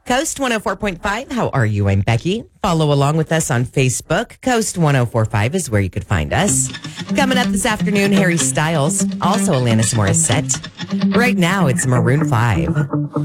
Coast 104.5. How are you? I'm Becky. Follow along with us on Facebook. Coast 104.5 is where you could find us. Coming up this afternoon, Harry Styles, also Alanis Morissette. Right now, it's Maroon 5.